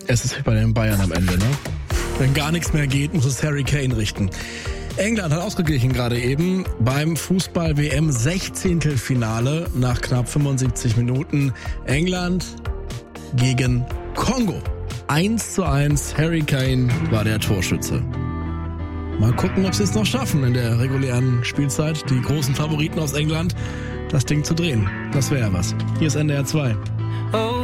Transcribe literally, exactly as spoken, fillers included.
Es ist wie bei den Bayern am Ende, ne? Wenn gar nichts mehr geht, muss es Harry Kane richten. England hat ausgeglichen gerade eben beim Fußball-W M-Sechzehntelfinale nach knapp fünfundsiebzig Minuten. England gegen Kongo. eins zu eins, Harry Kane war der Torschütze. Mal gucken, ob sie es noch schaffen in der regulären Spielzeit, die großen Favoriten aus England, das Ding zu drehen. Das wäre ja was. Hier ist N D R zwei.